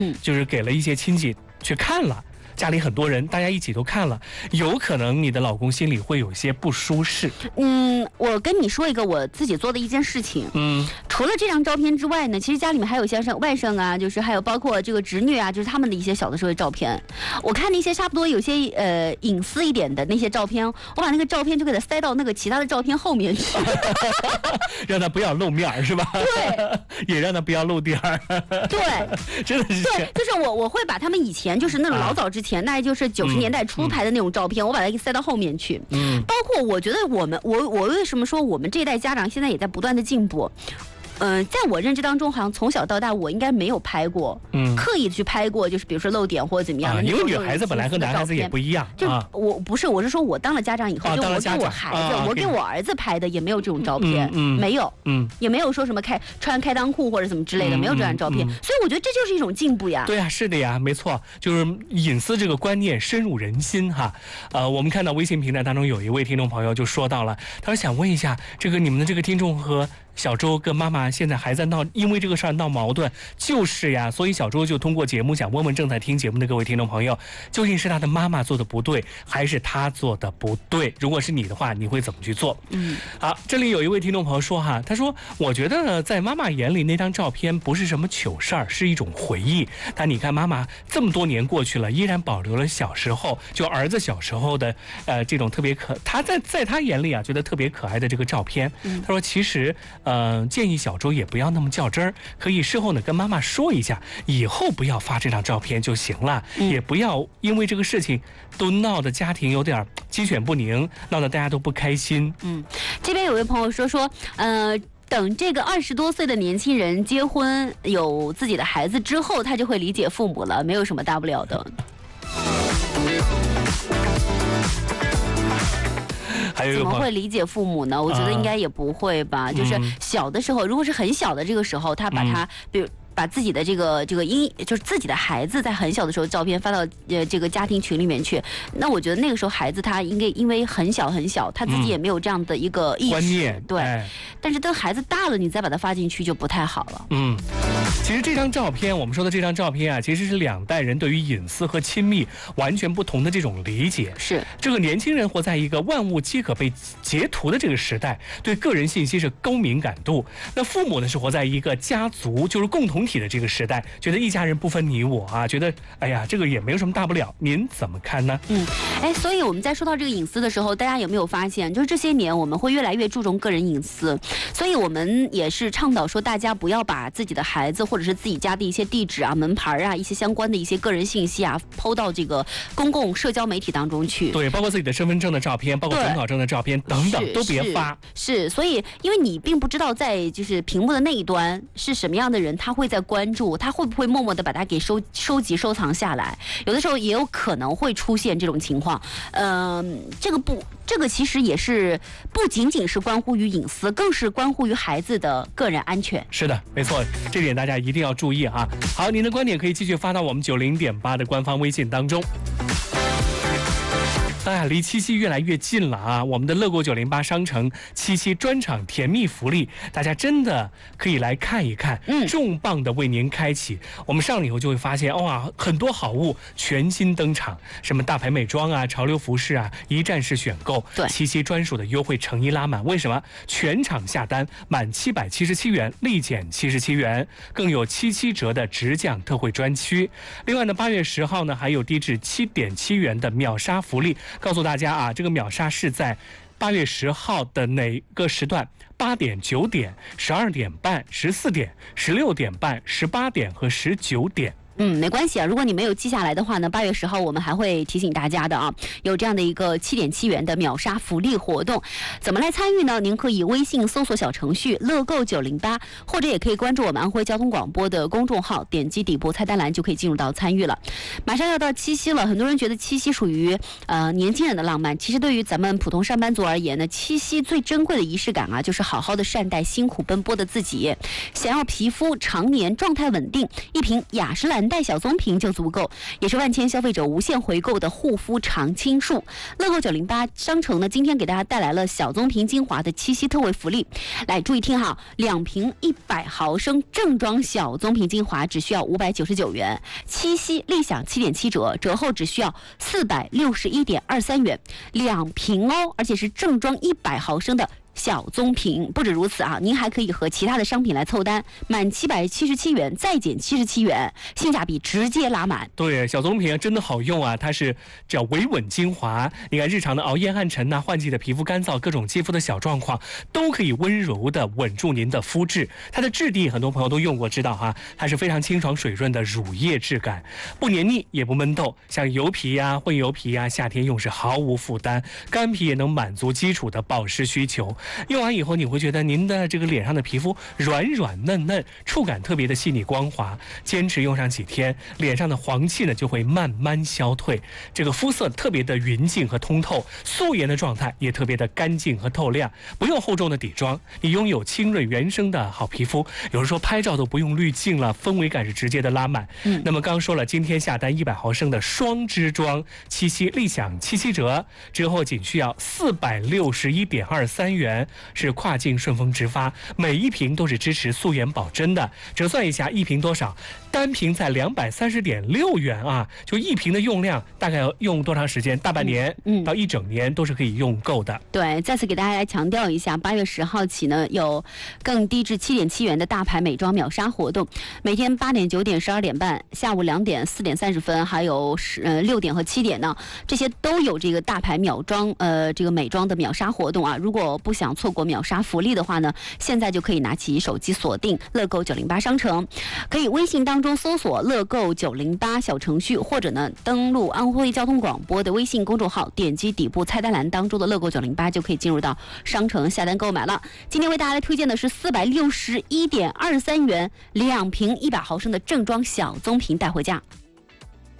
就是给了一些亲戚去看了。家里很多人，大家一起都看了，有可能你的老公心里会有些不舒适。 我跟你说一个我自己做的一件事情。除了这张照片之外呢，其实家里面还有像外甥啊，就是还有包括这个侄女啊，就是他们的一些小的时候的照片。我看那些差不多有些隐私一点的那些照片，我把那个照片就给它塞到那个其他的照片后面去， 让他不要露面是吧？ 对， 也让他不要露点儿。 对， 真的是对，就是我会把他们以前就是那种老早之前，大概就是90年代初拍的那种照片，我把它给塞到后面去。包括我觉得我为什么说我们这一代家长现在也在不断的进步。在我认知当中，好像从小到大我应该没有拍过，刻意去拍过，就是比如说露点或者怎么样的。 因为女孩子本来和男孩子也不一样。 就我是说我当了家长以后，就我给我孩子，我给我儿子拍的也没有这种照片，没有，也没有说什么穿开裆裤或者什么之类的，没有这样照片。所以我觉得这就是一种进步呀。 对呀，是的呀，没错，就是隐私这个观念深入人心哈。我们看到微信平台当中有一位听众朋友就说到了，他说想问一下，这个你们的这个听众和小周跟妈妈现在还在因为这个事儿闹矛盾，就是呀，所以小周就通过节目想问问正在听节目的各位听众朋友，究竟是他的妈妈做的不对，还是他做的不对？如果是你的话，你会怎么去做？好，这里有一位听众朋友说哈，他说我觉得呢，在妈妈眼里那张照片不是什么糗事儿，是一种回忆。但你看妈妈这么多年过去了，依然保留了小时候就儿子小时候的这种特别他在他眼里啊觉得特别可爱的这个照片。他说其实建议小周也不要那么较真儿，可以事后呢跟妈妈说一下，以后不要发这张照片就行了，也不要因为这个事情都闹得家庭有点鸡犬不宁，闹得大家都不开心。 这边有位朋友说等这个20多岁的年轻人结婚有自己的孩子之后，他就会理解父母了，没有什么大不了的。怎么会理解父母呢？我觉得应该也不会吧。就是小的时候，如果是很小的这个时候，他把他比如把自己的这个就是自己的孩子在很小的时候照片发到这个家庭群里面去，那我觉得那个时候孩子他应该因为很小，他自己也没有这样的一个意识观念， 对。但是等孩子大了，你再把它发进去就不太好了。 其实这张照片，我们说的这张照片啊，其实是2代人对于隐私和亲密完全不同的这种理解。 是这个年轻人活在一个万物皆可被截图的这个时代，对个人信息是高敏感度。那父母呢是活在一个家族就是共同体的这个时代，觉得一家人不分你我啊，觉得哎呀这个也没有什么大不了。您怎么看呢？ 所以我们在说到这个隐私的时候，大家有没有发现，就是这些年我们会越来越注重个人隐私，所以我们也是倡导说大家不要把自己的孩子或者是自己家的一些地址啊、门牌啊、一些相关的一些个人信息啊抛到这个公共社交媒体当中去。 对，包括自己的身份证的照片，包括准考证的照片等等都别发。 是，所以因为你并不知道在就是屏幕的那一端是什么样的人，他会在关注，他会不会默默的把它给收集收藏下来，有的时候也有可能会出现这种情况。这个其实也是不仅仅是关乎于隐私，更是关乎于孩子的个人安全。 是的，没错，这点大家一定要注意哈。好，您的观点可以继续发到我们90.8的官方微信当中。离七夕越来越近了啊！我们的乐购908商城七夕专场甜蜜福利，大家真的可以来看一看，重磅的为您开启。我们上了以后就会发现，哇，很多好物全新登场，什么大牌美妆啊、潮流服饰啊，一站式选购， 对， 七夕专属的优惠诚意拉满。为什么？全场下单满777元立减77元，更有77折的直降特惠专区。另外呢，8月10号呢还有低至7.7元的秒杀福利。告诉大家啊，这个秒杀是在8月10号的哪个时段？8点、9点、12点半、14点、16点半、18点和19点。 没关系啊，如果你没有记下来的话呢，8月10号我们还会提醒大家的啊，有这样的一个7.7元的秒杀福利活动。怎么来参与呢？您可以微信搜索小程序乐购908，或者也可以关注我们安徽交通广播的公众号，点击底部菜单栏就可以进入到参与了。马上要到七夕了，很多人觉得七夕属于年轻人的浪漫，其实对于咱们普通上班族而言呢，七夕最珍贵的仪式感啊，就是好好的善待辛苦奔波的自己。想要皮肤常年状态稳定，一瓶雅诗兰袋小棕瓶就足够，也是万千消费者无限回购的护肤常青树。乐购908商城呢，今天给大家带来了小棕瓶精华的七夕特惠福利。来，注意听哈，2瓶100毫升正装小棕瓶精华只需要599元，七夕立享7.7折，折后只需要461.23元，2瓶哦，而且是正装100毫升的小棕瓶。不止如此啊，您还可以和其他的商品来凑单，满777元再减77元，性价比直接拉满。 对，小棕瓶真的好用啊，它是叫维稳精华。你看日常的熬夜暗沉呐、换季的皮肤干燥，各种肌肤的小状况都可以温柔的稳住您的肤质。它的质地很多朋友都用过，知道哈，它是非常清爽水润的乳液质感，不黏腻也不闷痘。像油皮呀、混油皮呀，夏天用是毫无负担，干皮也能满足基础的保湿需求。用完以后，你会觉得您的这个脸上的皮肤软软嫩嫩，触感特别的细腻光滑。坚持用上几天，脸上的黄气呢就会慢慢消退，这个肤色特别的匀净和通透，素颜的状态也特别的干净和透亮。不用厚重的底妆，你拥有清润原生的好皮肤。有人说拍照都不用滤镜了，氛围感是直接的拉满。那么刚说了，今天下单100毫升的双支装，七夕立享77折，之后仅需要461.23元，是跨境顺丰直发，每一瓶都是支持素颜保真的。折算一下，一瓶多少？单瓶才230.6元啊！就一瓶的用量大概要用多长时间？大半年到1整年都是可以用够的。 对，再次给大家来强调一下，8月10号起呢，有更低至7.7元的大牌美妆秒杀活动，每天8点、9点、12点半，下午2点、4点30分，还有6点和7点呢，这些都有这个大牌秒妆这个美妆的秒杀活动啊。如果不想错过秒杀福利的话呢，现在就可以拿起手机锁定乐购908商城，可以微信当中搜索乐购908小程序，或者呢登录安徽交通广播的微信公众号，点击底部菜单栏当中的乐购908就可以进入到商城下单购买了。今天为大家来推荐的是461.23元2瓶100毫升的正装小棕瓶带回家。